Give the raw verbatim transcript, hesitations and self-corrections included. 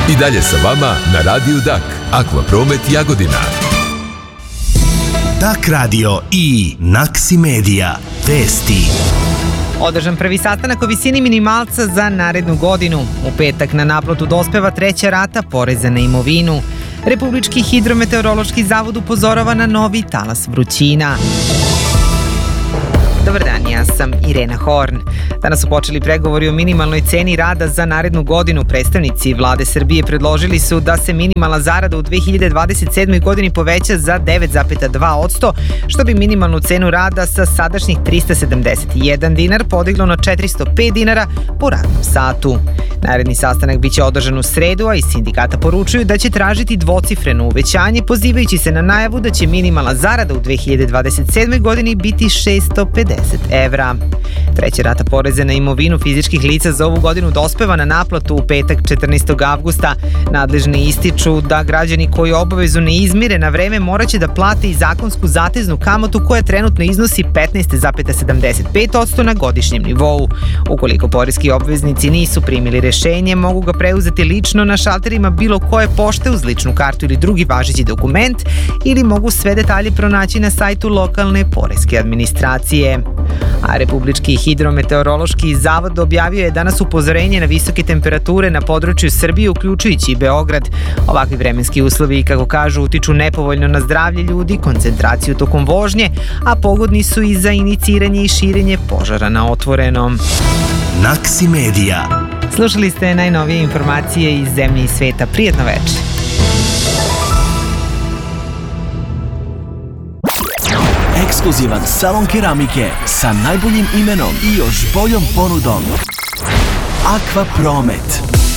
I dalje sa vama na Radiju Dak, Akvapromet Jagodina. Dak radio i Naksi Media. Vesti. Održan prvi sastanak o visini minimalca za narednu godinu. U petak na naplatu dospeva treća rata poreza na imovinu. Republički hidrometeorološki zavod upozorava na novi talas vrućina. Dobar dan, ja sam Irena Horn. Danas su počeli pregovori o minimalnoj ceni rada za narednu godinu. Predstavnici Vlade Srbije predložili su da se minimalna zarada u dve hiljade dvadeset sedmoj godini poveća za devet zarez dva posto, što bi minimalnu cenu rada sa sadašnjih trista sedamdeset jedan dinar podiglo na četiristo pet dinara po radnom satu. Naredni sastanak biće održan u sredu, a iz sindikata poručuju da će tražiti dvocifreno uvećanje, pozivajući se na najavu da će minimalna zarada u dve hiljade dvadeset sedmoj godini biti šessto pedeset evra. Treća rata poreza na imovinu fizičkih lica za ovu godinu dospeva na naplatu u petak četrnaestog avgusta. Nadležni ističu da građani koji obavezu ne izmire na vreme moraće da plate i zakonsku zateznu kamatu koja trenutno iznosi petnaest zarez sedamdeset pet posto na godišnjem nivou. Ukoliko poreski obveznici nisu primili rešenje, mogu ga preuzeti lično na šalterima bilo koje pošte uz ličnu kartu ili drugi važeći dokument, ili mogu sve detalje pronaći na sajtu lokalne poreske administracije. A Republički hidrometeorološki zavod objavio je danas upozorenje na visoke temperature na području Srbije, uključujući i Beograd. Ovakvi vremenski uslovi, kako kažu, utiču nepovoljno na zdravlje ljudi, koncentraciju tokom vožnje, a pogodni su i za iniciranje i širenje požara na otvorenom. Naksi Media. Slušali ste najnovije informacije iz zemlje i sveta. Prijetno večer. Ekskluzivan salon keramike sa najboljim imenom i još boljom ponudom. Akvapromet.